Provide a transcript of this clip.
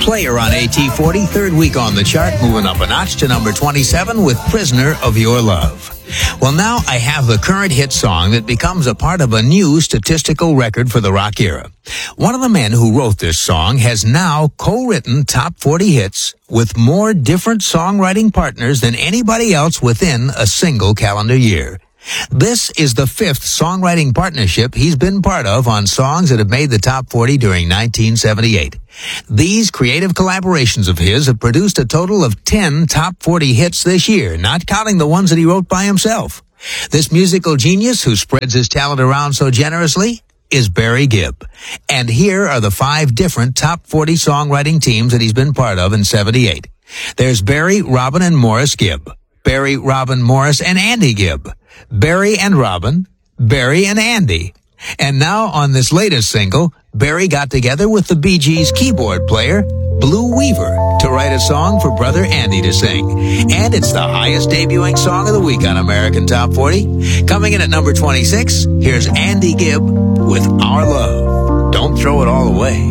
Player on AT40, third week on the chart, moving up a notch to number 27 with Prisoner of Your Love. Well, now I have the current hit song that becomes a part of a new statistical record for the rock era. One of the men who wrote this song has now co-written top 40 hits with more different songwriting partners than anybody else within a single calendar year. This is the fifth songwriting partnership he's been part of on songs that have made the top 40 during 1978. These creative collaborations of his have produced a total of 10 top 40 hits this year, not counting the ones that he wrote by himself. This musical genius who spreads his talent around so generously is Barry Gibb. And here are the 5 different top 40 songwriting teams that he's been part of in 78. There's Barry, Robin, and Morris Gibb. Barry, Robin, Morris, and Andy Gibb. Barry and Robin, Barry and Andy. And now on this latest single, Barry got together with the Bee Gees keyboard player, Blue Weaver, to write a song for brother Andy to sing. And it's the highest debuting song of the week on American Top 40. Coming in at number 26, here's Andy Gibb with Our Love. Don't throw it all away.